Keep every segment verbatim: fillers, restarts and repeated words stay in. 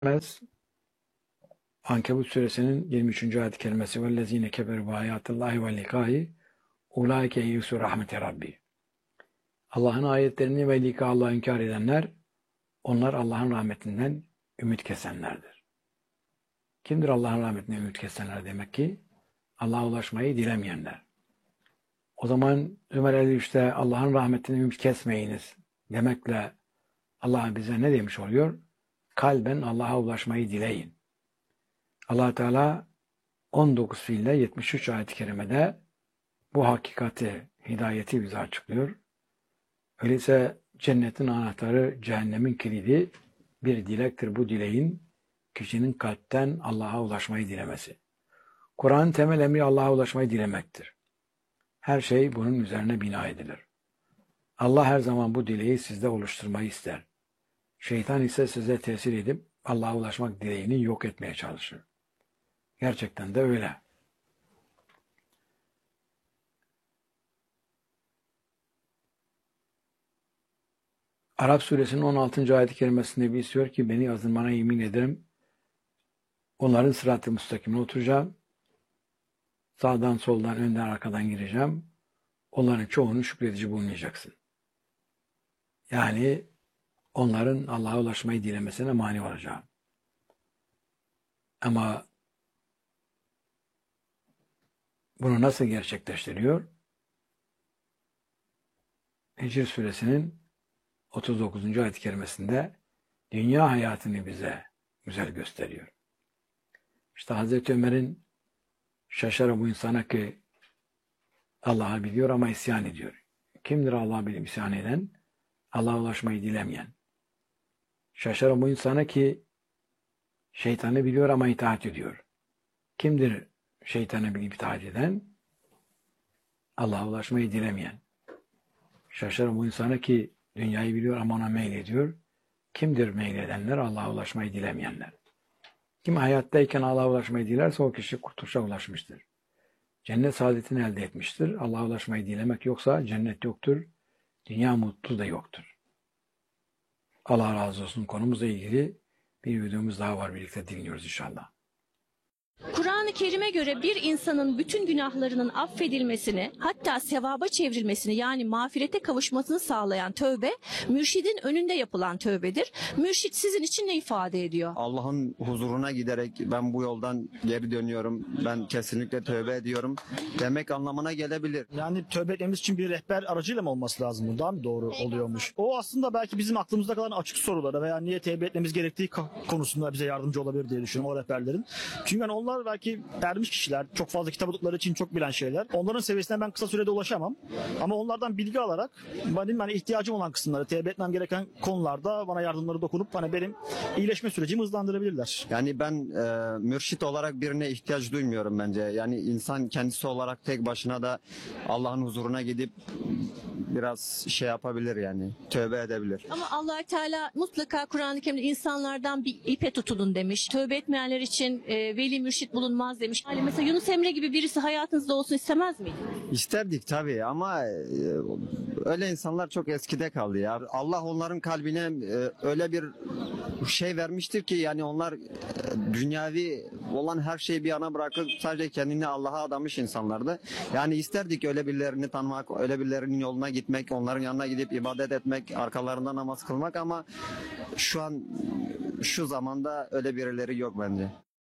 Mez Ankebut suresinin yirmi üçüncü ayet-i kerimesi وَالَّذ۪ينَ كَفَرُوا بِآيَاتِ اللّٰهِ وَلِقَائِهِ اُولَٰئِكَ يَئِسُوا رَحْمَةِ رَبِّهِمْ. Allah'ın ayetlerini ve lika Allah'ı inkar edenler, onlar Allah'ın rahmetinden ümit kesenlerdir. Kimdir Allah'ın rahmetinden ümit kesenler demek ki? Allah'a ulaşmayı dilemeyenler. O zaman Ömer elli üçte Allah'ın rahmetinden ümit kesmeyiniz demekle Allah bize ne demiş oluyor? Kalben Allah'a ulaşmayı dileyin. Allah Teala on dokuz fiille yetmiş üç ayet-i kerimede bu hakikati, hidayeti bize açıklıyor. Öyleyse cennetin anahtarı, cehennemin kilidi bir dilektir. Bu dileğin kişinin kalpten Allah'a ulaşmayı dilemesi. Kur'an'ın temel emri Allah'a ulaşmayı dilemektir. Her şey bunun üzerine bina edilir. Allah her zaman bu dileği sizde oluşturmayı ister. Şeytan ise size tesir edip Allah'a ulaşmak dileğini yok etmeye çalışır. Gerçekten de öyle. Arap suresinin on altıncı ayet-i kerimesinde bir istiyor ki beni azınmana yemin ederim. Onların sırat-ı müstakimine oturacağım. Sağdan, soldan, önden, arkadan gireceğim. Onların çoğunu şükredici bulmayacaksın. Yani onların Allah'a ulaşmayı dilemesine mani olacağım. Ama bunu nasıl gerçekleştiriyor? Hicr suresinin otuz dokuzuncu ayet-i kerimesinde dünya hayatını bize güzel gösteriyor. İşte Hazreti Ömer'in şaşarı bu insana ki Allah'ı biliyor ama isyan ediyor. Kimdir Allah'ı bilip isyan eden? Allah'a ulaşmayı dilemeyen. Şaşarı bu insana ki şeytanı biliyor ama itaat ediyor. Kimdir şeytanı bilip itaat eden? Allah'a ulaşmayı dilemeyen. Şaşarı bu insana ki dünyayı biliyor ama ona meylediyor. Kimdir meyledenler? Allah'a ulaşmayı dilemeyenler. Kim hayattayken Allah'a ulaşmayı dilerse o kişi kurtuluşa ulaşmıştır. Cennet saadetini elde etmiştir. Allah'a ulaşmayı dilemek yoksa cennet yoktur. Dünya mutlu da yoktur. Allah razı olsun. Konumuzla ilgili bir videomuz daha var. Birlikte dinliyoruz inşallah. Kur'an-ı Kerim'e göre bir insanın bütün günahlarının affedilmesini, hatta sevaba çevrilmesini yani mağfirete kavuşmasını sağlayan tövbe, mürşidin önünde yapılan tövbedir. Mürşid sizin için ne ifade ediyor? Allah'ın huzuruna giderek ben bu yoldan geri dönüyorum, ben kesinlikle tövbe ediyorum demek anlamına gelebilir. Yani tövbe etmemiz için bir rehber aracıyla mı olması lazım? Bu daha mı doğru oluyormuş? O aslında belki bizim aklımızda kalan açık sorulara veya niye tövbe etmemiz gerektiği konusunda bize yardımcı olabilir diye düşünüyorum o rehberlerin. Çünkü yani onlar belki ermiş kişiler, çok fazla kitap okudukları için çok bilen şeyler. Onların seviyesine ben kısa sürede ulaşamam. Ama onlardan bilgi alarak benim hani ihtiyacım olan kısımları, tevbe etmem gereken konularda bana yardımları dokunup hani benim iyileşme sürecimi hızlandırabilirler. Yani ben e, mürşit olarak birine ihtiyaç duymuyorum bence. Yani insan kendisi olarak tek başına da Allah'ın huzuruna gidip biraz şey yapabilir yani, tövbe edebilir. Ama Allah Teala mutlaka Kur'an-ı Kerim'de insanlardan bir ipe tutunun demiş. Tövbe etmeyenler için e, veli mürşit bulunmaz demiş. Yani mesela Yunus Emre gibi birisi hayatınızda olsun istemez miydiniz? İsterdik tabii ama e, öyle insanlar çok eskide kaldı ya. Allah onların kalbine e, öyle bir şey vermiştir ki yani onlar e, dünyavi olan her şeyi bir yana bırakıp sadece kendini Allah'a adamış insanlardı. Yani isterdik öyle birilerini tanımak, öyle birilerinin yoluna gitmek, onların yanına gidip ibadet etmek, arkalarında namaz kılmak ama şu an şu zamanda öyle birileri yok bence.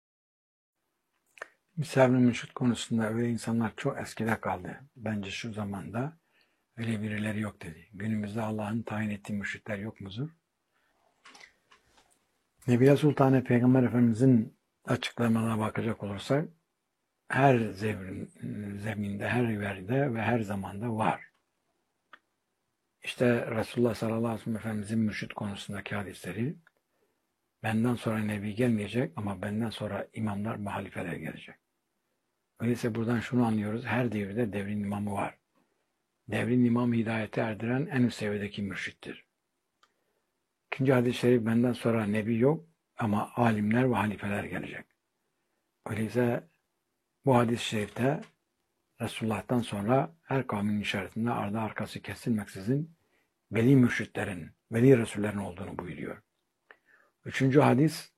Misafir mürşit konusunda öyle insanlar çok eskide kaldı. Bence şu zamanda öyle birileri yok dedi. Günümüzde Allah'ın tayin ettiği mürşitler yok mudur? Nebiye Sultanı Peygamber Efendimizin açıklamalarına bakacak olursak her zevrin, zeminde, her yerde ve her zamanda var. İşte Resulullah sallallahu aleyhi ve sellem Efendimizin mürşit konusundaki hadisleri benden sonra Nebi gelmeyecek ama benden sonra imamlar ve halifeler gelecek. Öyleyse buradan şunu anlıyoruz. Her devirde devrin imamı var. Devrin imamı hidayete erdiren en üst seviyedeki mürşittir. İkinci hadis-i şerif benden sonra Nebi yok ama alimler ve halifeler gelecek. Öyleyse bu hadis-i şerifte Resulullah'tan sonra her kavmin işaretinde ardı arkası kesilmeksizin veli mürşitlerin, veli resullerin olduğunu buyuruyor. Üçüncü hadis